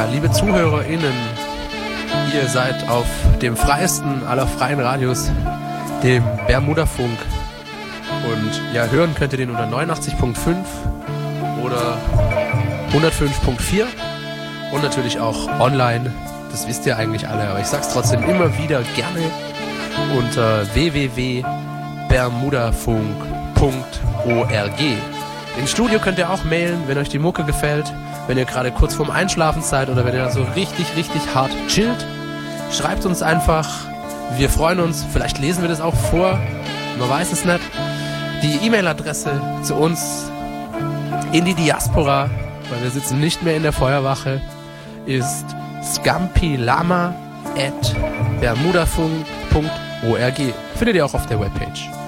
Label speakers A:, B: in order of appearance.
A: liebe ZuhörerInnen, ihr seid auf dem freiesten aller freien Radios, dem Bermudafunk. Und ja, hören könnt ihr den unter 89.5 oder 105.4 und natürlich auch online. Das wisst ihr eigentlich alle, aber ich sag's trotzdem immer wieder gerne unter www.bermudafunk.org. Ins Studio könnt ihr auch mailen, wenn euch die Mucke gefällt, wenn ihr gerade kurz vorm Einschlafen seid oder wenn ihr so richtig hart chillt. Schreibt uns einfach, wir freuen uns, vielleicht lesen wir das auch vor, man weiß es nicht. Die E-Mail-Adresse zu uns in die Diaspora, weil wir sitzen nicht mehr in der Feuerwache, ist scampilama@bermudafunk.org. Findet ihr auch auf der Webpage.